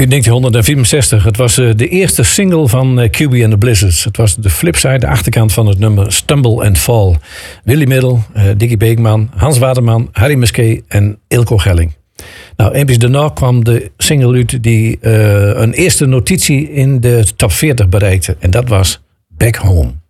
In 1964, het was de eerste single van QB and the Blizzards. Het was de flipside, de achterkant van het nummer Stumble and Fall. Willy Middel, Dickie Beekman, Hans Waterman, Harry Musquet en Ilko Gelling. Nou, eenmaal daarna kwam de single uit die een eerste notitie in de top 40 bereikte. En dat was Back Home.